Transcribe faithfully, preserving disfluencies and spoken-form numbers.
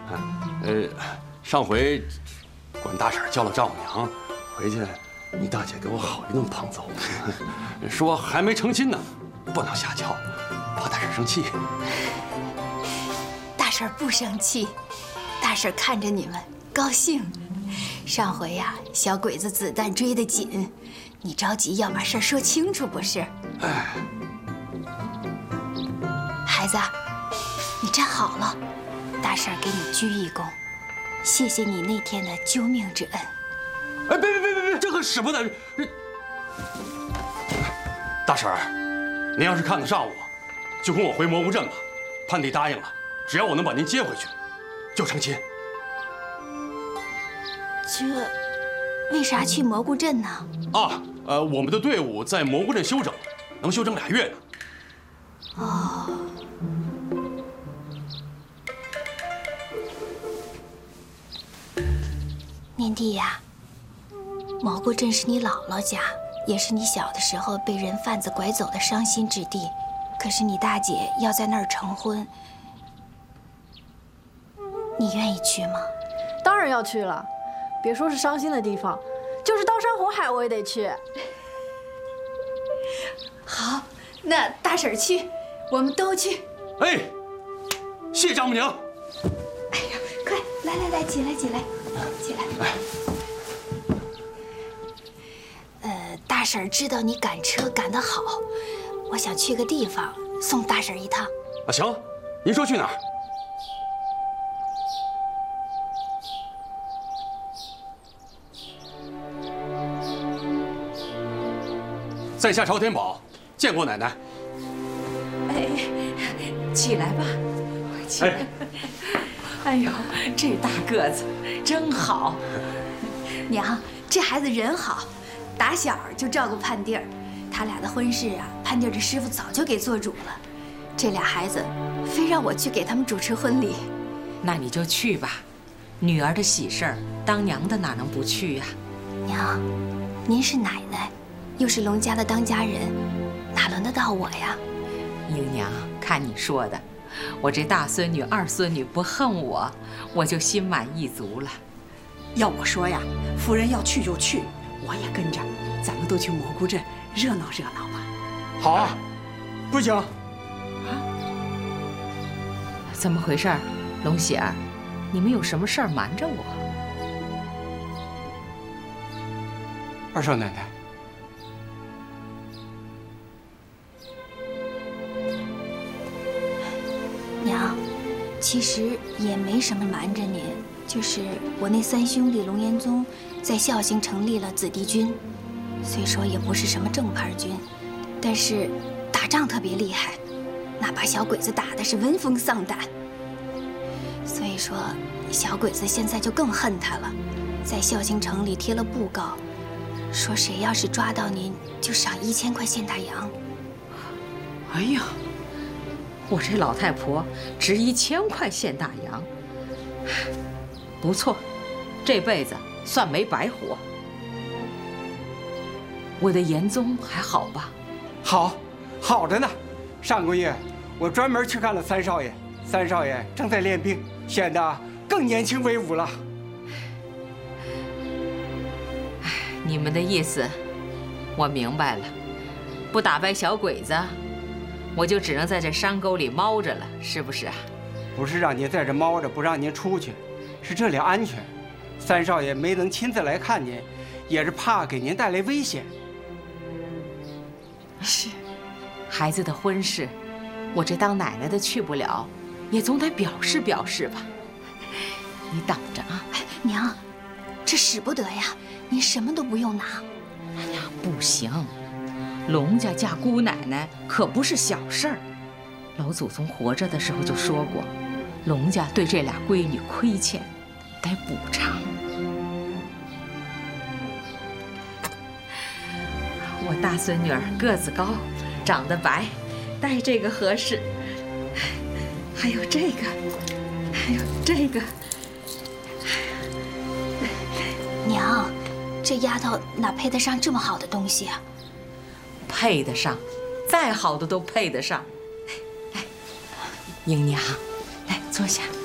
呃，上回管大婶叫了丈母娘，回去你大姐给我好一顿胖揍，说还没成亲呢，不能瞎叫，怕大婶生气。 大婶不生气，大婶看着你们高兴。上回呀，小鬼子子弹追得紧，你着急要把事儿说清楚不是？ 哎， 孩子，你站好了，大婶给你鞠一躬，谢谢你那天的救命之恩。 哎，别别别别别，这可使不得！这大婶儿，您要是看得上我，就跟我回蘑菇镇吧。潘迪答应了，只要我能把您接回去，就成亲。 这为啥去蘑菇镇呢？ 啊，呃，我们的队伍在蘑菇镇休整，能休整俩月呢。 哦。念弟呀，蘑菇镇是你姥姥家，也是你小的时候被人贩子拐走的伤心之地。可是你大姐要在那儿成婚，你愿意去吗？ 当然要去了，别说是伤心的地方，就是刀山火海我也得去。 好，那大婶去，我们都去。 哎，谢丈母娘。 哎呀，快来来来，起来起来，起来。 哎。 呃，大婶知道你赶车赶得好，我想去个地方送大婶一趟。 啊，行，您说去哪儿？在下朝天宝，见过奶奶。 哎，起来吧，起来。哎呦，这大个子真好。 娘，这孩子人好，打小就照顾盼弟儿。他俩的婚事啊，盼弟儿的师傅早就给做主了。这俩孩子，非让我去给他们主持婚礼。 那你就去吧，女儿的喜事儿，当娘的哪能不去呀？ 娘，您是奶奶，又是龙家的当家人，哪轮得到我呀？ 英娘，看你说的，我这大孙女、二孙女不恨我，我就心满意足了。 要我说呀，夫人要去就去，我也跟着，咱们都去蘑菇镇热闹热闹吧。 好啊，不行。 啊？怎么回事？龙喜儿，你们有什么事儿瞒着我？ 二少奶奶， 娘，其实也没什么瞒着您，就是我那三兄弟龙岩宗在孝兴成立了子弟军，虽说也不是什么正牌军，但是打仗特别厉害，那把小鬼子打的是闻风丧胆。所以说，小鬼子现在就更恨他了，在孝兴城里贴了布告，说谁要是抓到您，就赏一千块现大洋。 哎呀，我这老太婆值一千块现大洋，不错，这辈子算没白活。我的严宗还好吧？ 好，好着呢。上个月我专门去看了三少爷，三少爷正在练兵，显得更年轻威武了。 哎，你们的意思我明白了，不打败小鬼子，我就只能在这山沟里猫着了，是不是啊？ 不是让您在这猫着，不让您出去，是这里安全。三少爷没能亲自来看您，也是怕给您带来危险。 是，孩子的婚事，我这当奶奶的去不了，也总得表示表示吧。你等着啊！ 娘，这使不得呀，您什么都不用拿。 哎呀，不行，龙家嫁姑奶奶可不是小事儿。老祖宗活着的时候就说过，龙家对这俩闺女亏欠，得补偿。我大孙女儿个子高，长得白，戴这个合适，还有这个，还有这个。 娘，这丫头哪配得上这么好的东西啊？ 配得上，再好的都配得上。来，英娘，来坐下。